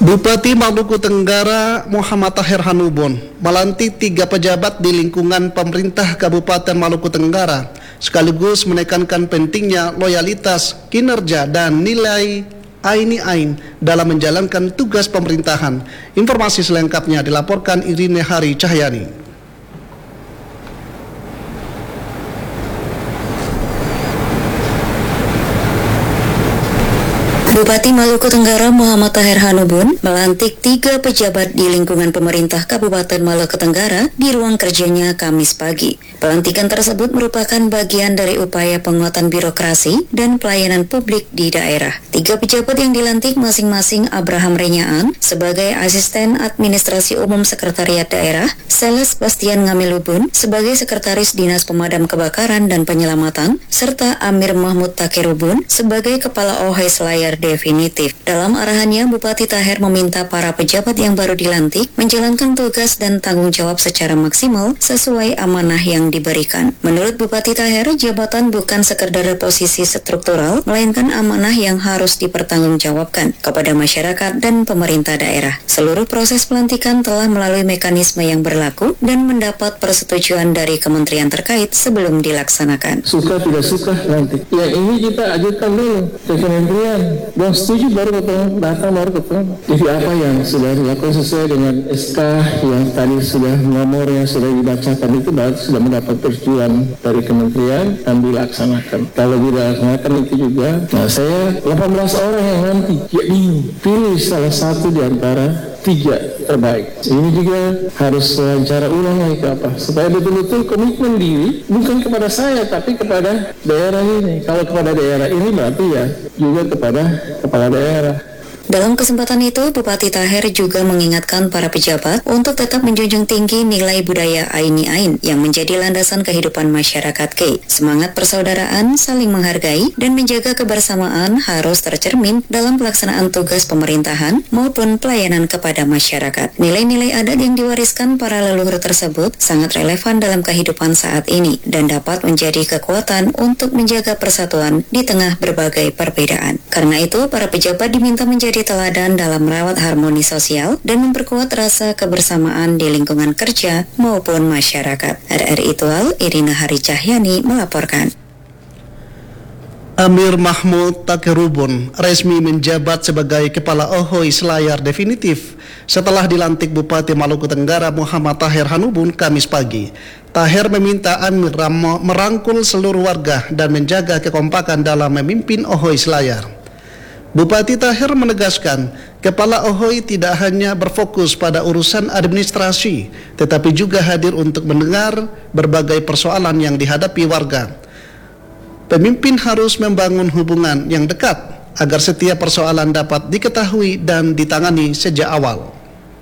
Bupati Maluku Tenggara Muhammad Tahir Hanubun melantik 3 pejabat di lingkungan pemerintah Kabupaten Maluku Tenggara, sekaligus menekankan pentingnya loyalitas, kinerja, dan nilai ain dalam menjalankan tugas pemerintahan. Informasi selengkapnya dilaporkan Irine Hari Cahyani. Bupati Maluku Tenggara Muhammad Tahir Hanubun melantik 3 pejabat di lingkungan pemerintah Kabupaten Maluku Tenggara di ruang kerjanya Kamis pagi. Pelantikan tersebut merupakan bagian dari upaya penguatan birokrasi dan pelayanan publik di daerah. 3 pejabat yang dilantik masing-masing Abraham Renyaan sebagai Asisten Administrasi Umum Sekretariat Daerah, Seles Bastian Ngamelubun sebagai Sekretaris Dinas Pemadam Kebakaran dan Penyelamatan, serta Amir Mahmud Takirubun sebagai Kepala OHI Selayar definitif. Dalam arahannya, Bupati Tahir meminta para pejabat yang baru dilantik menjalankan tugas dan tanggung jawab secara maksimal sesuai amanah yang diberikan. Menurut Bupati Tahir, jabatan bukan sekedar posisi struktural, melainkan amanah yang harus dipertanggungjawabkan kepada masyarakat dan pemerintah daerah. Seluruh proses pelantikan telah melalui mekanisme yang berlaku dan mendapat persetujuan dari kementerian terkait sebelum dilaksanakan. Suka tidak suka nanti. Yang ini kita ajukan dulu ke kementerian. Yang setuju baru ketemu, datang baru ketemu. Jadi apa yang sudah dilakukan sesuai dengan SK yang tadi sudah nomor yang sudah dibacakan itu baru sudah mendapat persetujuan dari kementerian dan dilaksanakan. Kalau dilaksanakan itu juga, nah saya 18 orang yang nanti, ya pilih salah satu di antara 3 terbaik. Ini juga harus wawancara ulang lagi ke apa, supaya betul-betul komitmen diri bukan kepada saya tapi kepada daerah ini. Kalau kepada daerah ini berarti ya juga kepada kepala daerah. Dalam kesempatan itu, Bupati Tahir juga mengingatkan para pejabat untuk tetap menjunjung tinggi nilai budaya ain yang menjadi landasan kehidupan masyarakat K. Semangat persaudaraan, saling menghargai, dan menjaga kebersamaan harus tercermin dalam pelaksanaan tugas pemerintahan maupun pelayanan kepada masyarakat. Nilai-nilai adat yang diwariskan para leluhur tersebut sangat relevan dalam kehidupan saat ini dan dapat menjadi kekuatan untuk menjaga persatuan di tengah berbagai perbedaan. Karena itu, para pejabat diminta menjadi teladan dalam merawat harmoni sosial dan memperkuat rasa kebersamaan di lingkungan kerja maupun masyarakat. RRI Tual, Irina Hari Cahyani melaporkan. Amir Mahmud Takirubun resmi menjabat sebagai Kepala OHI Selayar definitif setelah dilantik Bupati Maluku Tenggara Muhammad Tahir Hanubun Kamis pagi. Tahir meminta Amir merangkul seluruh warga dan menjaga kekompakan dalam memimpin OHI Selayar. Bupati Tahir menegaskan, Kepala OHI tidak hanya berfokus pada urusan administrasi, tetapi juga hadir untuk mendengar berbagai persoalan yang dihadapi warga. Pemimpin harus membangun hubungan yang dekat agar setiap persoalan dapat diketahui dan ditangani sejak awal.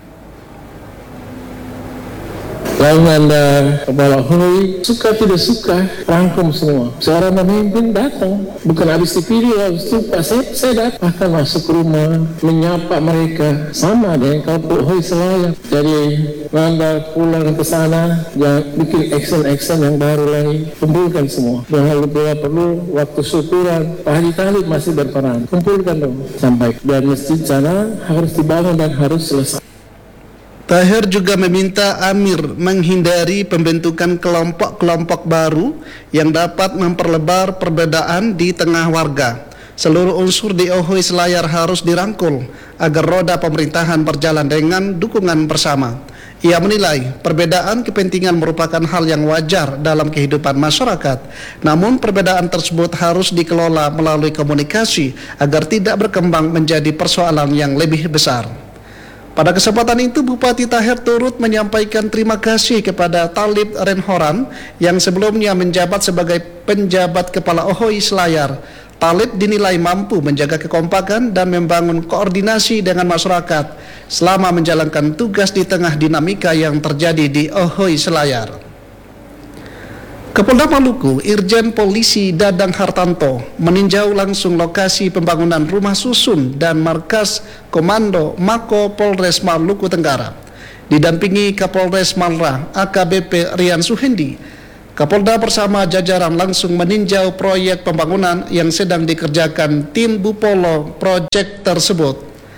Lalu Anda kepala OHI suka tidak suka rangkum semua. Seorang pemimpin datang, bukan habis dipilih habis itu saya datang akan masuk rumah menyapa mereka sama dengan kalau OHI Selayar. Jadi Anda pulang ke sana jangan bikin action yang baru lagi, kumpulkan semua. Jangan lupa perlu waktu syukuran Pak Haji Talib masih berperan, kumpulkan dong sampai dan masjid sana harus dibangun dan harus selesai. Tahir juga meminta Amir menghindari pembentukan kelompok-kelompok baru yang dapat memperlebar perbedaan di tengah warga. Seluruh unsur di OHI Selayar harus dirangkul agar roda pemerintahan berjalan dengan dukungan bersama. Ia menilai perbedaan kepentingan merupakan hal yang wajar dalam kehidupan masyarakat. Namun perbedaan tersebut harus dikelola melalui komunikasi agar tidak berkembang menjadi persoalan yang lebih besar. Pada kesempatan itu, Bupati Tahir turut menyampaikan terima kasih kepada Talib Renhoran yang sebelumnya menjabat sebagai penjabat Kepala OHI Selayar. Talib dinilai mampu menjaga kekompakan dan membangun koordinasi dengan masyarakat selama menjalankan tugas di tengah dinamika yang terjadi di OHI Selayar. Kapolda Maluku, Irjen Polisi Dadang Hartanto meninjau langsung lokasi pembangunan rumah susun dan markas Komando Mako Polres Maluku Tenggara. Didampingi Kapolres Malra AKBP Rian Suhendi, Kapolda bersama jajaran langsung meninjau proyek pembangunan yang sedang dikerjakan tim Bupolo Project tersebut.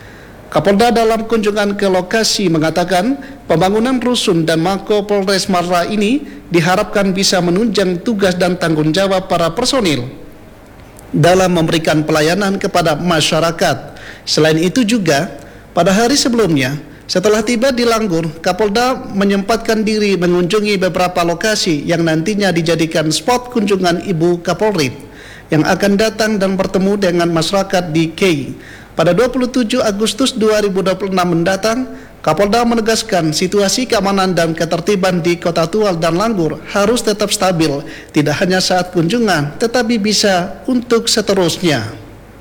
Kapolda dalam kunjungan ke lokasi mengatakan pembangunan rusun dan mako Polres Mara ini diharapkan bisa menunjang tugas dan tanggung jawab para personil dalam memberikan pelayanan kepada masyarakat. Selain itu juga, pada hari sebelumnya, setelah tiba di Langgur, Kapolda menyempatkan diri mengunjungi beberapa lokasi yang nantinya dijadikan spot kunjungan Ibu Kapolri yang akan datang dan bertemu dengan masyarakat di KEI. Pada 27 Agustus 2026 mendatang, Kapolda menegaskan situasi keamanan dan ketertiban di Kota Tual dan Langgur harus tetap stabil, tidak hanya saat kunjungan, tetapi bisa untuk seterusnya.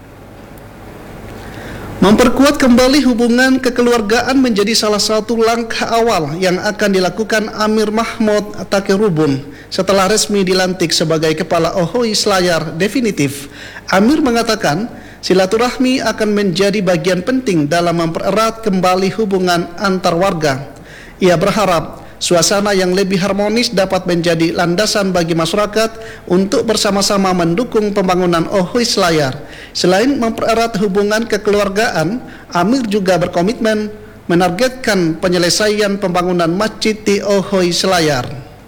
Memperkuat kembali hubungan kekeluargaan menjadi salah satu langkah awal yang akan dilakukan Amir Mahmud Takerubun setelah resmi dilantik sebagai Kepala OHOI Selayar definitif. Amir mengatakan silaturahmi akan menjadi bagian penting dalam mempererat kembali hubungan antar warga. Ia berharap suasana yang lebih harmonis dapat menjadi landasan bagi masyarakat untuk bersama-sama mendukung pembangunan OHOI Selayar. Selain mempererat hubungan kekeluargaan, Amir juga berkomitmen menargetkan penyelesaian pembangunan masjid di OHOI Selayar.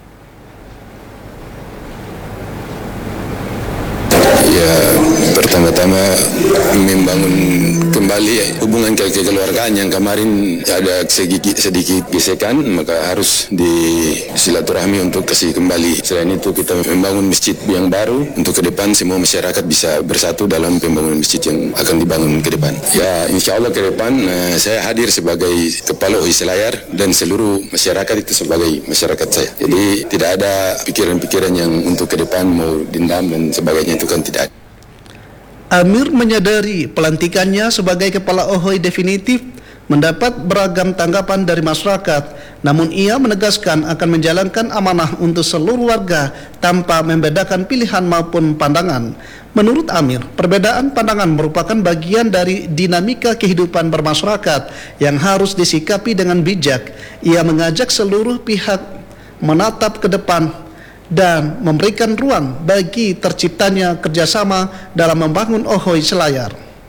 Ya, pertama-tama membangun kembali hubungan kekeluargaan yang kemarin ada sedikit gesekan, maka harus disilaturahmi untuk kasih kembali. Selain itu kita membangun masjid yang baru untuk ke depan semua masyarakat bisa bersatu dalam pembangunan masjid yang akan dibangun ke depan. Ya, insya Allah ke depan saya hadir sebagai Kepala OHOI Selayar dan seluruh masyarakat itu sebagai masyarakat saya. Jadi tidak ada pikiran-pikiran yang untuk ke depan mau dendam dan sebagainya, itu kan tidak. Amir menyadari pelantikannya sebagai Kepala OHOI definitif mendapat beragam tanggapan dari masyarakat, namun ia menegaskan akan menjalankan amanah untuk seluruh warga tanpa membedakan pilihan maupun pandangan. Menurut Amir, perbedaan pandangan merupakan bagian dari dinamika kehidupan bermasyarakat yang harus disikapi dengan bijak. Ia mengajak seluruh pihak menatap ke depan dan memberikan ruang bagi terciptanya kerjasama dalam membangun OHOI Selayar.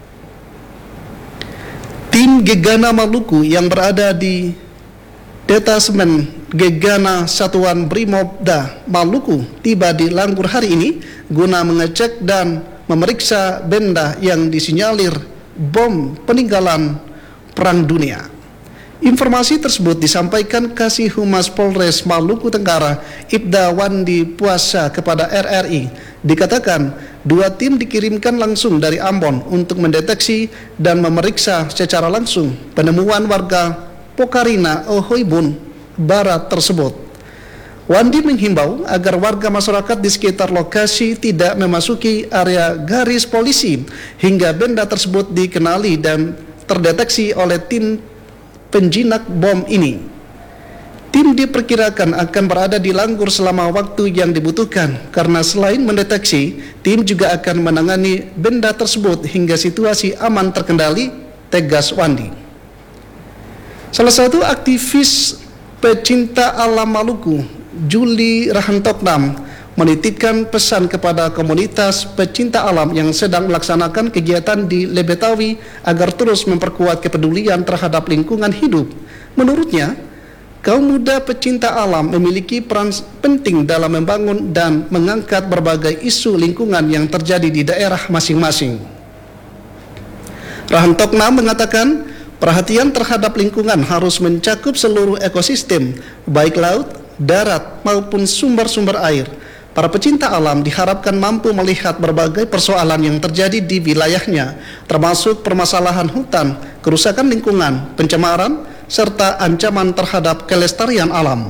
Tim Gegana Maluku yang berada di Detasemen Gegana Satuan Brimobda Maluku tiba di Langgur hari ini guna mengecek dan memeriksa benda yang disinyalir bom peninggalan Perang Dunia. Informasi tersebut disampaikan Kasih Humas Polres Maluku Tenggara, Ibda Wandi Puasa kepada RRI. Dikatakan, 2 tim dikirimkan langsung dari Ambon untuk mendeteksi dan memeriksa secara langsung penemuan warga Pokarina OHOI Bun Barat tersebut. Wandi menghimbau agar warga masyarakat di sekitar lokasi tidak memasuki area garis polisi hingga benda tersebut dikenali dan terdeteksi oleh tim penjinak bom ini. Tim diperkirakan akan berada di Langgur selama waktu yang dibutuhkan karena selain mendeteksi, tim juga akan menangani benda tersebut hingga situasi aman terkendali, tegas Wandi. Salah satu aktivis pecinta alam Maluku, Juli Rahantoknam, menitipkan pesan kepada komunitas pecinta alam yang sedang melaksanakan kegiatan di Lebetawi agar terus memperkuat kepedulian terhadap lingkungan hidup. Menurutnya, kaum muda pecinta alam memiliki peran penting dalam membangun dan mengangkat berbagai isu lingkungan yang terjadi di daerah masing-masing. Rahantoknam mengatakan, perhatian terhadap lingkungan harus mencakup seluruh ekosistem, baik laut, darat, maupun sumber-sumber air. Para pecinta alam diharapkan mampu melihat berbagai persoalan yang terjadi di wilayahnya, termasuk permasalahan hutan, kerusakan lingkungan, pencemaran, serta ancaman terhadap kelestarian alam.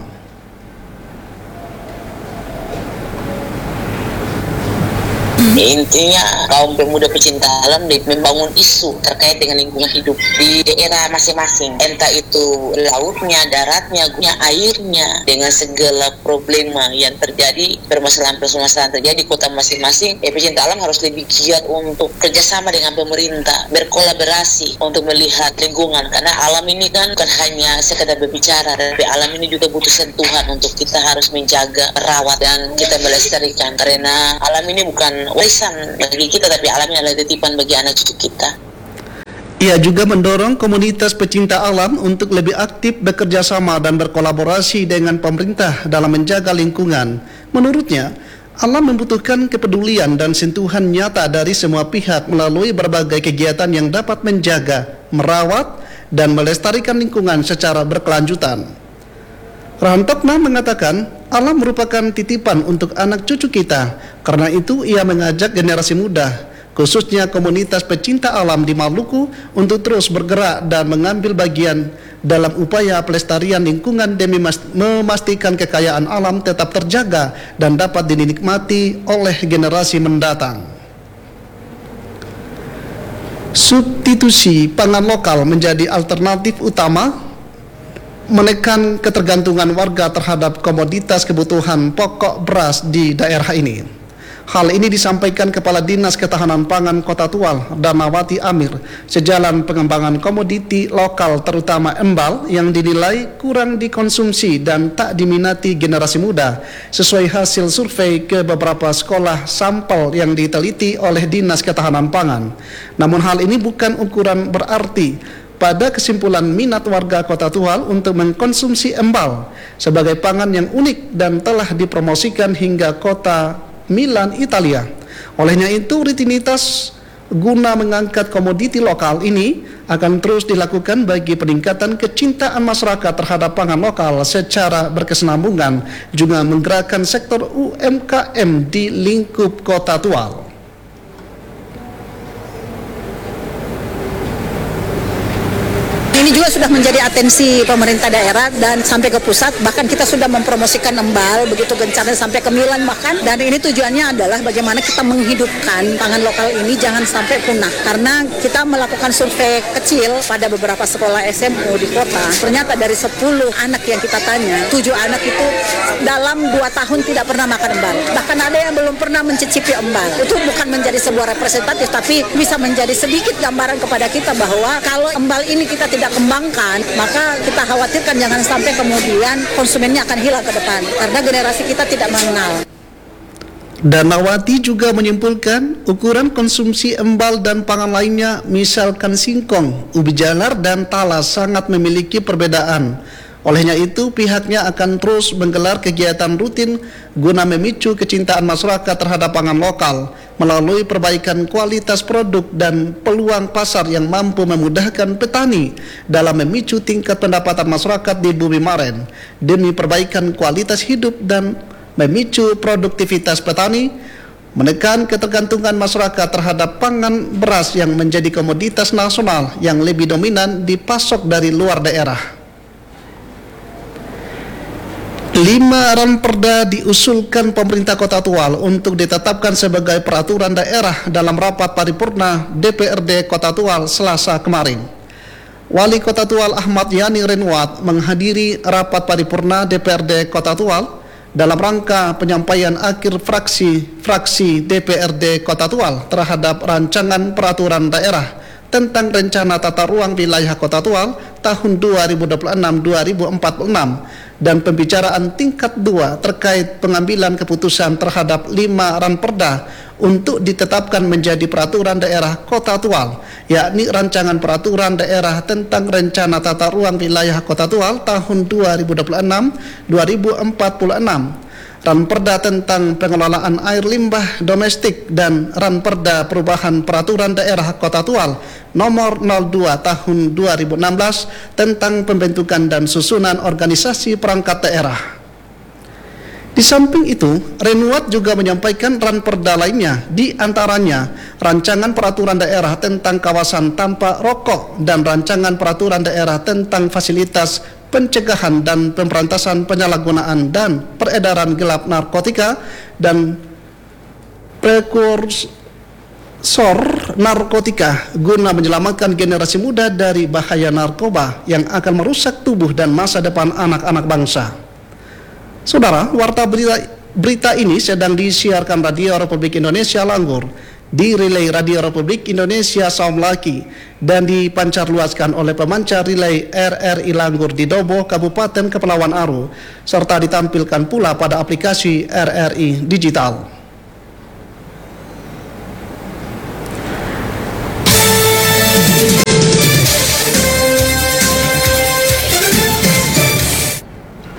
Intinya kaum pemuda pecinta alam membangun isu terkait dengan lingkungan hidup di daerah masing-masing, entah itu lautnya, daratnya, airnya, dengan segala problema yang terjadi, permasalahan-permasalahan terjadi di kota masing-masing. Pecinta alam harus lebih giat untuk kerjasama dengan pemerintah, berkolaborasi untuk melihat lingkungan, karena alam ini kan bukan hanya sekedar berbicara, tapi alam ini juga butuh sentuhan untuk kita harus menjaga, merawat, dan kita melestarikan, karena alam ini bukan warisan bagi kita, tapi alam ini adalah titipan bagi anak cucu kita. Ia juga mendorong komunitas pecinta alam untuk lebih aktif bekerja sama dan berkolaborasi dengan pemerintah dalam menjaga lingkungan. Menurutnya, alam membutuhkan kepedulian dan sentuhan nyata dari semua pihak melalui berbagai kegiatan yang dapat menjaga, merawat, dan melestarikan lingkungan secara berkelanjutan. Rantokna mengatakan, alam merupakan titipan untuk anak cucu kita. Karena itu, ia mengajak generasi muda, khususnya komunitas pecinta alam di Maluku, untuk terus bergerak dan mengambil bagian dalam upaya pelestarian lingkungan demi memastikan kekayaan alam tetap terjaga dan dapat dinikmati oleh generasi mendatang. Substitusi pangan lokal menjadi alternatif utama menekan ketergantungan warga terhadap komoditas kebutuhan pokok beras di daerah ini. Hal ini disampaikan Kepala Dinas Ketahanan Pangan Kota Tual, Danawati Amir, sejalan pengembangan komoditi lokal terutama embal yang dinilai kurang dikonsumsi dan tak diminati generasi muda, sesuai hasil survei ke beberapa sekolah sampel yang diteliti oleh Dinas Ketahanan Pangan. Namun hal ini bukan ukuran berarti pada kesimpulan minat warga Kota Tual untuk mengkonsumsi embal sebagai pangan yang unik dan telah dipromosikan hingga kota Milan, Italia. Olehnya itu, rutinitas guna mengangkat komoditi lokal ini akan terus dilakukan bagi peningkatan kecintaan masyarakat terhadap pangan lokal secara berkesinambungan, juga menggerakkan sektor UMKM di lingkup Kota Tual. Ini juga sudah menjadi atensi pemerintah daerah dan sampai ke pusat, bahkan kita sudah mempromosikan embal begitu gencarnya sampai ke Milan bahkan. Dan ini tujuannya adalah bagaimana kita menghidupkan pangan lokal ini jangan sampai punah. Karena kita melakukan survei kecil pada beberapa sekolah SMU di kota, ternyata dari 10 anak yang kita tanya, 7 anak itu dalam 2 tahun tidak pernah makan embal. Bahkan ada yang belum pernah mencicipi embal. Itu bukan menjadi sebuah representatif, tapi bisa menjadi sedikit gambaran kepada kita bahwa kalau embal ini kita tidak kembangkan, maka kita khawatirkan jangan sampai kemudian konsumennya akan hilang ke depan karena generasi kita tidak mengenal. Danawati juga menyimpulkan ukuran konsumsi embal dan pangan lainnya, misalkan singkong, ubi jalar, dan talas sangat memiliki perbedaan. Olehnya itu, pihaknya akan terus menggelar kegiatan rutin guna memicu kecintaan masyarakat terhadap pangan lokal melalui perbaikan kualitas produk dan peluang pasar yang mampu memudahkan petani dalam memicu tingkat pendapatan masyarakat di Bumi Maren demi perbaikan kualitas hidup dan memicu produktivitas petani, menekan ketergantungan masyarakat terhadap pangan beras yang menjadi komoditas nasional yang lebih dominan dipasok dari luar daerah. 5 ranperda diusulkan pemerintah Kota Tual untuk ditetapkan sebagai peraturan daerah dalam rapat paripurna DPRD Kota Tual Selasa kemarin. Wali Kota Tual Ahmad Yani Renwat menghadiri rapat paripurna DPRD Kota Tual dalam rangka penyampaian akhir fraksi DPRD Kota Tual terhadap rancangan peraturan daerah tentang rencana tata ruang wilayah Kota Tual tahun 2026-2046 dan pembicaraan tingkat 2 terkait pengambilan keputusan terhadap 5 ranperda untuk ditetapkan menjadi peraturan daerah Kota Tual, yakni rancangan peraturan daerah tentang rencana tata ruang wilayah Kota Tual tahun 2026-2046, Ranperda tentang pengelolaan air limbah domestik, dan Ranperda perubahan peraturan daerah Kota Tual nomor 02 tahun 2016 tentang pembentukan dan susunan organisasi perangkat daerah. Di samping itu, Renwat juga menyampaikan ranperda lainnya, di antaranya rancangan peraturan daerah tentang kawasan tanpa rokok dan rancangan peraturan daerah tentang fasilitas pencegahan dan pemberantasan penyalahgunaan dan peredaran gelap narkotika dan prekursor narkotika guna menyelamatkan generasi muda dari bahaya narkoba yang akan merusak tubuh dan masa depan anak-anak bangsa. Saudara, warta berita ini sedang disiarkan Radio Republik Indonesia Langgur di relay Radio Republik Indonesia Saumlaki dan dipancarluaskan oleh pemancar relay RRI Langgur di Dobo, Kabupaten Kepulauan Aru, serta ditampilkan pula pada aplikasi RRI Digital.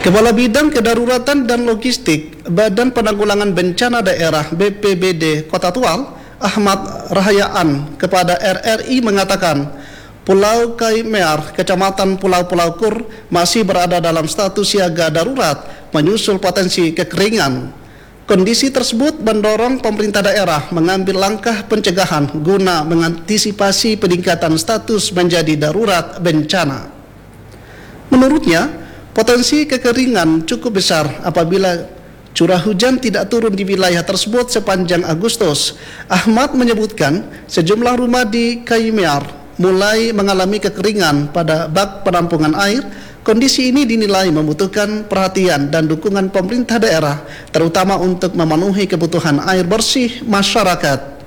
Kepala Bidang Kedaruratan dan Logistik Badan Penanggulangan Bencana Daerah BPBD Kota Tual, Ahmad Rahayaan, kepada RRI mengatakan Pulau Kaimear, Kecamatan Pulau Kur masih berada dalam status siaga darurat menyusul potensi kekeringan. Kondisi tersebut mendorong pemerintah daerah mengambil langkah pencegahan guna mengantisipasi peningkatan status menjadi darurat bencana. Menurutnya, potensi kekeringan cukup besar apabila curah hujan tidak turun di wilayah tersebut sepanjang Agustus. Ahmad menyebutkan sejumlah rumah di Kaimear mulai mengalami kekeringan pada bak penampungan air. Kondisi ini dinilai membutuhkan perhatian dan dukungan pemerintah daerah, terutama untuk memenuhi kebutuhan air bersih masyarakat.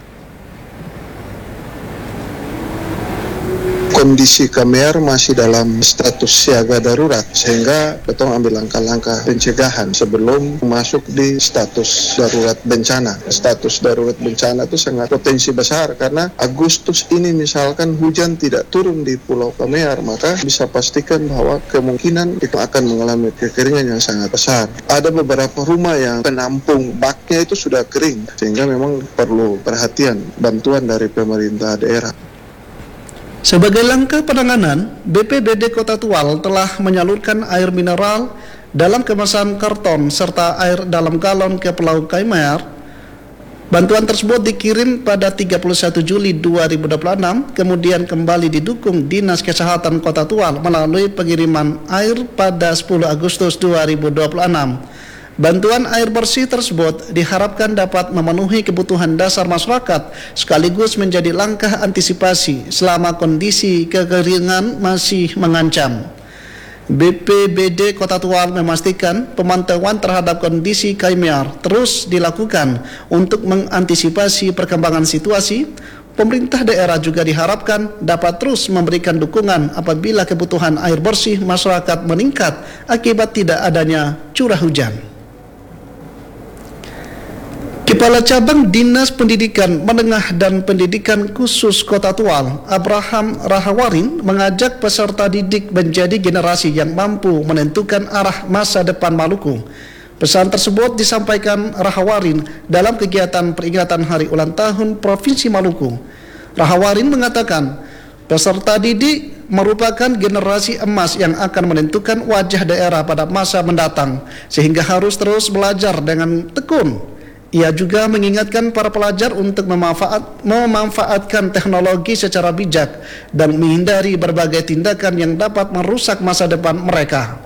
Kondisi Kaimear masih dalam status siaga darurat, sehingga kita ambil langkah-langkah pencegahan sebelum masuk di status darurat bencana. Status darurat bencana itu sangat potensi besar karena Agustus ini misalkan hujan tidak turun di Pulau Kaimear, maka bisa pastikan bahwa kemungkinan kita akan mengalami kekeringan yang sangat besar. Ada beberapa rumah yang penampung baknya itu sudah kering, sehingga memang perlu perhatian bantuan dari pemerintah daerah. Sebagai langkah penanganan, BPBD Kota Tual telah menyalurkan air mineral dalam kemasan karton serta air dalam galon ke Pulau Kaimear. Bantuan tersebut dikirim pada 31 Juli 2026, kemudian kembali didukung Dinas Kesehatan Kota Tual melalui pengiriman air pada 10 Agustus 2026. Bantuan air bersih tersebut diharapkan dapat memenuhi kebutuhan dasar masyarakat sekaligus menjadi langkah antisipasi selama kondisi kekeringan masih mengancam. BPBD Kota Tual memastikan pemantauan terhadap kondisi Kaimear terus dilakukan untuk mengantisipasi perkembangan situasi. Pemerintah daerah juga diharapkan dapat terus memberikan dukungan apabila kebutuhan air bersih masyarakat meningkat akibat tidak adanya curah hujan. Kepala Cabang Dinas Pendidikan Menengah dan Pendidikan Khusus Kota Tual, Abraham Rahawarin, mengajak peserta didik menjadi generasi yang mampu menentukan arah masa depan Maluku. Pesan tersebut disampaikan Rahawarin dalam kegiatan peringatan Hari Ulang Tahun Provinsi Maluku. Rahawarin mengatakan, peserta didik merupakan generasi emas yang akan menentukan wajah daerah pada masa mendatang, sehingga harus terus belajar dengan tekun. Ia juga mengingatkan para pelajar untuk memanfaatkan teknologi secara bijak dan menghindari berbagai tindakan yang dapat merusak masa depan mereka.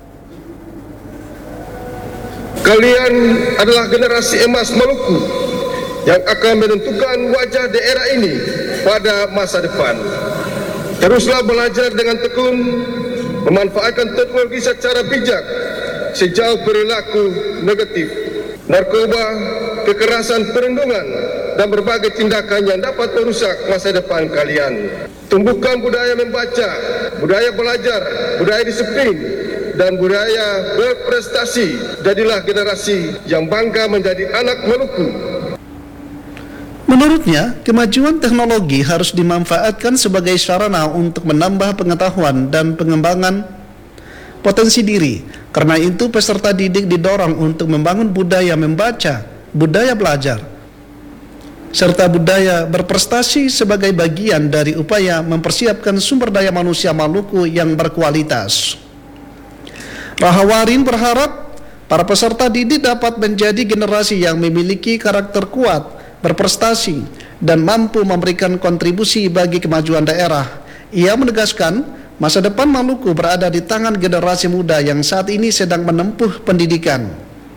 Kalian adalah generasi emas Maluku yang akan menentukan wajah daerah ini pada masa depan. Teruslah belajar dengan tekun, memanfaatkan teknologi secara bijak sejauh perilaku negatif, narkoba, kekerasan perundungan, dan berbagai tindakan yang dapat merusak masa depan kalian. Tumbuhkan budaya membaca, budaya belajar, budaya disiplin, dan budaya berprestasi. Jadilah generasi yang bangga menjadi anak Maluku. Menurutnya, kemajuan teknologi harus dimanfaatkan sebagai sarana untuk menambah pengetahuan dan pengembangan potensi diri. Karena itu, peserta didik didorong untuk membangun budaya membaca, budaya belajar, serta budaya berprestasi sebagai bagian dari upaya mempersiapkan sumber daya manusia Maluku yang berkualitas. Rahawarin berharap para peserta didik dapat menjadi generasi yang memiliki karakter kuat, berprestasi, dan mampu memberikan kontribusi bagi kemajuan daerah. Ia menegaskan, masa depan Maluku berada di tangan generasi muda yang saat ini sedang menempuh pendidikan.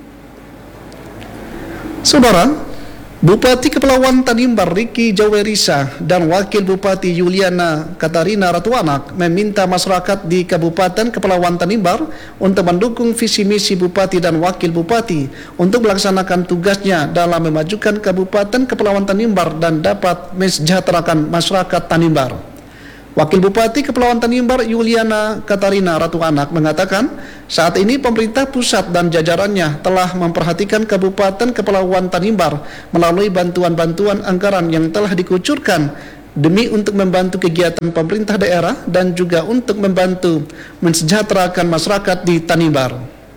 Saudara, Bupati Kepulauan Tanimbar Riki Jawerisa dan Wakil Bupati Yuliana Katarina Ratuanak meminta masyarakat di Kabupaten Kepulauan Tanimbar untuk mendukung visi misi Bupati dan Wakil Bupati untuk melaksanakan tugasnya dalam memajukan Kabupaten Kepulauan Tanimbar dan dapat mensejahterakan masyarakat Tanimbar. Wakil Bupati Kepulauan Tanimbar Yuliana Katarina Ratuanak mengatakan, saat ini pemerintah pusat dan jajarannya telah memperhatikan Kabupaten Kepulauan Tanimbar melalui bantuan-bantuan anggaran yang telah dikucurkan demi untuk membantu kegiatan pemerintah daerah dan juga untuk membantu mensejahterakan masyarakat di Tanimbar.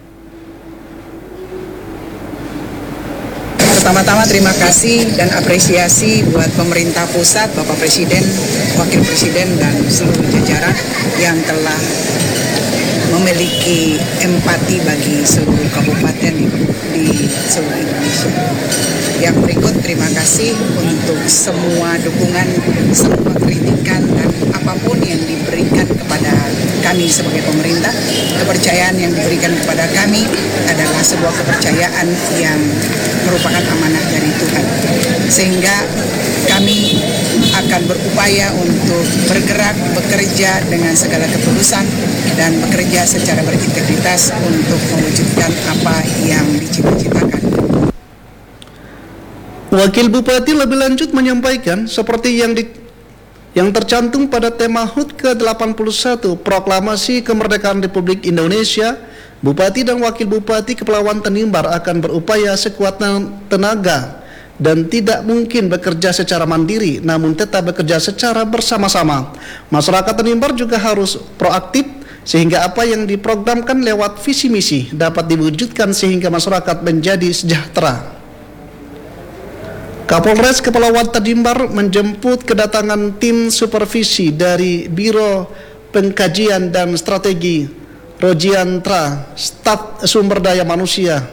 Pertama-tama terima kasih dan apresiasi buat pemerintah pusat, Bapak Presiden, Wakil Presiden, dan seluruh jajaran yang telah memiliki empati bagi seluruh kabupaten di seluruh Indonesia. Yang berikut, terima kasih untuk semua dukungan, semua kritikan, dan apapun yang diberikan kepada kami sebagai pemerintah. Kepercayaan yang diberikan kepada kami adalah sebuah kepercayaan yang merupakan amanah dari Tuhan. Sehingga kami akan berupaya untuk bergerak, bekerja dengan segala ketulusan, dan bekerja secara berintegritas untuk mewujudkan apa yang dicita-citakan. Wakil Bupati lebih lanjut menyampaikan seperti yang tercantum pada tema HUT ke-81 Proklamasi Kemerdekaan Republik Indonesia, Bupati dan Wakil Bupati Kepulauan Tanimbar akan berupaya sekuat tenaga dan tidak mungkin bekerja secara mandiri, namun tetap bekerja secara bersama-sama. Masyarakat Tanimbar juga harus proaktif sehingga apa yang diprogramkan lewat visi misi dapat diwujudkan sehingga masyarakat menjadi sejahtera. Kapolres Kepulauan Tanimbar menjemput kedatangan tim supervisi dari Biro Pengkajian dan Strategi Rojiantra Staf Sumber Daya Manusia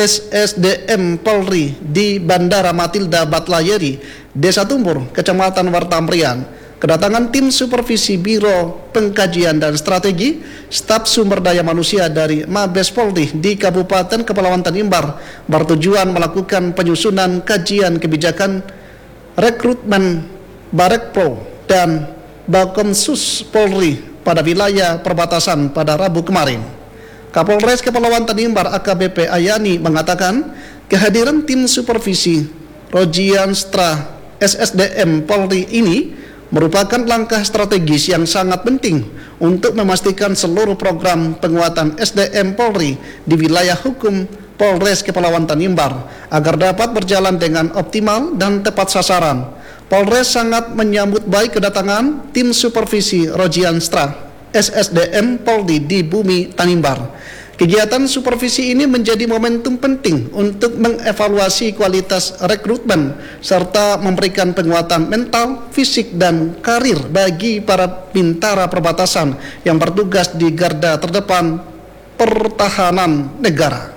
SSDM Polri di Bandara Matilda Batlayeri, Desa Tumbur, Kecamatan Wartamrian. Kedatangan tim supervisi Biro Pengkajian dan Strategi Staf Sumber Daya Manusia dari Mabes Polri di Kabupaten Kepulauan Tanimbar bertujuan melakukan penyusunan kajian kebijakan rekrutmen Barekpro dan Bakomsus Polri pada wilayah perbatasan pada Rabu kemarin. Kapolres Kepulauan Tanimbar AKBP Ayani mengatakan kehadiran tim supervisi Rojianstra SSDM Polri ini merupakan langkah strategis yang sangat penting untuk memastikan seluruh program penguatan SDM Polri di wilayah hukum Polres Kepulauan Tanimbar agar dapat berjalan dengan optimal dan tepat sasaran. Polres sangat menyambut baik kedatangan tim supervisi Rojianstra SSDM Polri di Bumi Tanimbar. Kegiatan supervisi ini menjadi momentum penting untuk mengevaluasi kualitas rekrutmen serta memberikan penguatan mental, fisik, dan karir bagi para bintara perbatasan yang bertugas di garda terdepan pertahanan negara.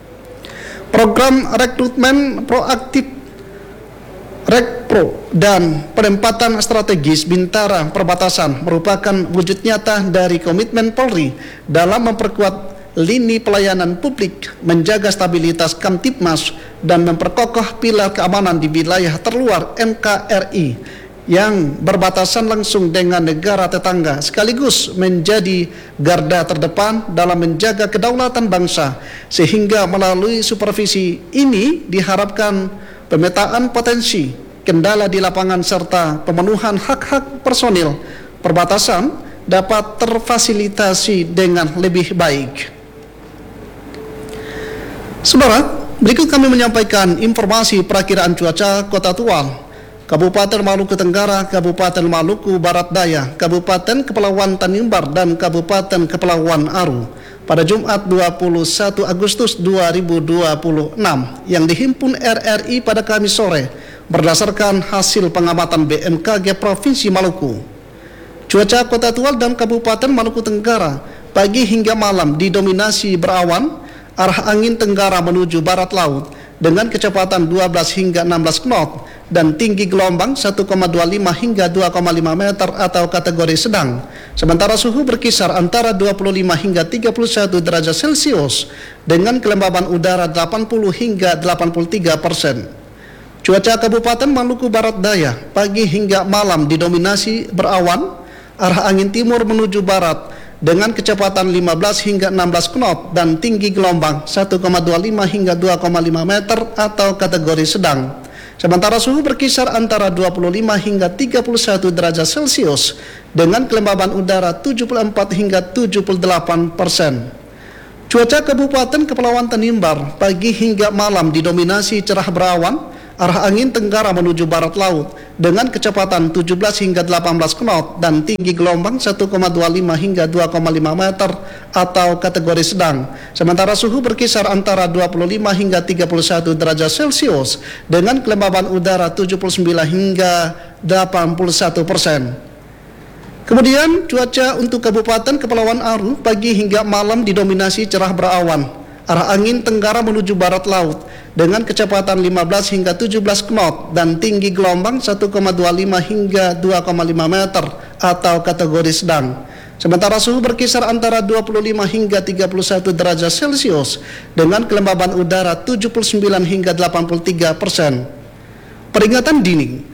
Program rekrutmen proaktif Rekpro dan penempatan strategis bintara perbatasan merupakan wujud nyata dari komitmen Polri dalam memperkuat lini pelayanan publik, menjaga stabilitas Kamtibmas, dan memperkokoh pilar keamanan di wilayah terluar NKRI yang berbatasan langsung dengan negara tetangga, sekaligus menjadi garda terdepan dalam menjaga kedaulatan bangsa. Sehingga melalui supervisi ini diharapkan pemetaan potensi, kendala di lapangan, serta pemenuhan hak-hak personil perbatasan dapat terfasilitasi dengan lebih baik. Saudara, berikut kami menyampaikan informasi perakiraan cuaca Kota Tual, Kabupaten Maluku Tenggara, Kabupaten Maluku Barat Daya, Kabupaten Kepulauan Tanimbar, dan Kabupaten Kepulauan Aru pada Jumat 21 Agustus 2026 yang dihimpun RRI pada Kamis sore berdasarkan hasil pengamatan BMKG Provinsi Maluku. Cuaca Kota Tual dan Kabupaten Maluku Tenggara pagi hingga malam didominasi berawan, arah angin tenggara menuju barat laut dengan kecepatan 12 hingga 16 knot dan tinggi gelombang 1,25 hingga 2,5 meter atau kategori sedang. Sementara suhu berkisar antara 25 hingga 31 derajat Celcius dengan kelembaban udara 80 hingga 83%. Cuaca Kabupaten Maluku Barat Daya pagi hingga malam didominasi berawan, arah angin timur menuju barat dengan kecepatan 15 hingga 16 knot dan tinggi gelombang 1,25 hingga 2,5 meter atau kategori sedang. Sementara suhu berkisar antara 25 hingga 31 derajat Celcius dengan kelembaban udara 74 hingga 78%. Cuaca Kabupaten Kepulauan Tanimbar pagi hingga malam didominasi cerah berawan, arah angin tenggara menuju barat laut dengan kecepatan 17 hingga 18 knot dan tinggi gelombang 1,25 hingga 2,5 meter atau kategori sedang. Sementara suhu berkisar antara 25 hingga 31 derajat Celcius dengan kelembaban udara 79 hingga 81%. Kemudian cuaca untuk Kabupaten Kepulauan Aru pagi hingga malam didominasi cerah berawan. Arah angin tenggara menuju barat laut dengan kecepatan 15 hingga 17 knot dan tinggi gelombang 1,25 hingga 2,5 meter atau kategori sedang. Sementara suhu berkisar antara 25 hingga 31 derajat Celcius dengan kelembaban udara 79 hingga 83%. Peringatan dini.